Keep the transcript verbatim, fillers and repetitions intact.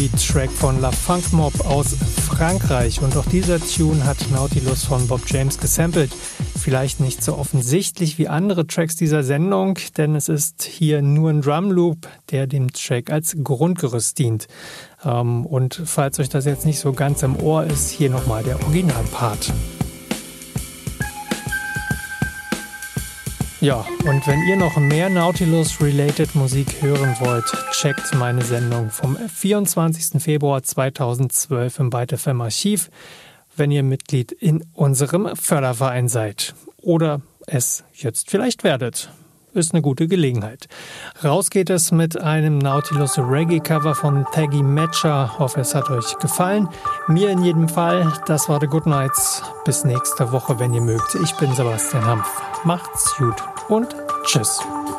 Track von La Funk Mob aus Frankreich. Und auch dieser Tune hat Nautilus von Bob James gesampelt. Vielleicht nicht so offensichtlich wie andere Tracks dieser Sendung, denn es ist hier nur ein Drumloop, der dem Track als Grundgerüst dient. Ähm, und falls euch das jetzt nicht so ganz im Ohr ist, hier nochmal der Originalpart. Ja, und wenn ihr noch mehr Nautilus-related Musik hören wollt, checkt meine Sendung vom vierundzwanzigsten Februar zweitausendzwölf im Byte F M Archiv, wenn ihr Mitglied in unserem Förderverein seid. Oder es jetzt vielleicht werdet. Ist eine gute Gelegenheit. Raus geht es mit einem Nautilus Reggae-Cover von Peggy Matcher. Hoffe, es hat euch gefallen. Mir in jedem Fall. Das war The Good Nights. Bis nächste Woche, wenn ihr mögt. Ich bin Sebastian Hampf. Macht's gut und tschüss.